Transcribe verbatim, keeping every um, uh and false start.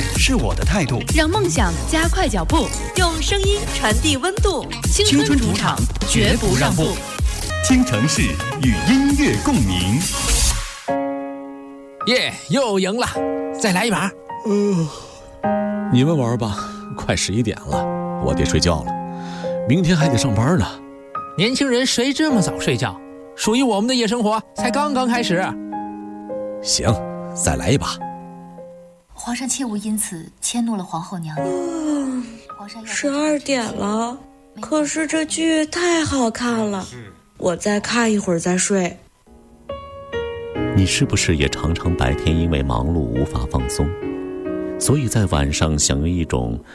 是我的态度， 让梦想加快脚步， 用声音传递温度。 青春主场，绝不让步。 京城市与音乐共鸣。 耶，又赢了，再来一把。 呃，你们玩吧，快十一点了，我得睡觉了，明天还得上班呢。 年轻人谁这么早睡觉？属于我们的夜生活才刚刚开始。 行，再来一把。 皇上切勿因此迁怒了皇后娘娘。 嗯，十二点了，可是这剧太好看了，我再看一会儿再睡。 你是不是也常常白天因为忙碌无法放松，所以在晚上想用一种